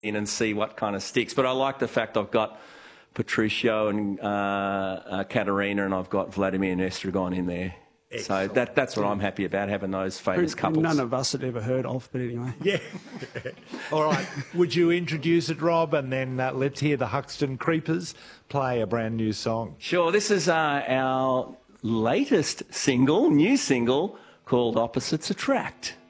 in and see what kind of sticks. But I like the fact I've got Patricio and Katerina, and I've got Vladimir and Estragon in there. Excellent. So that's what I'm happy about, having those famous couples. None of us had ever heard of, but anyway. Yeah. All right. Would you introduce it, Rob? And then let's hear the Huxton Creepers play a brand new song. Sure. This is our latest single, new single, called Opposites Attract.